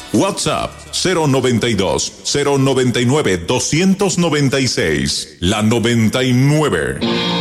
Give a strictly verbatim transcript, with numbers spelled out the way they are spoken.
WhatsApp cero noventa y dos, cero noventa y nueve, doscientos noventa y seis. La noventa y nueve.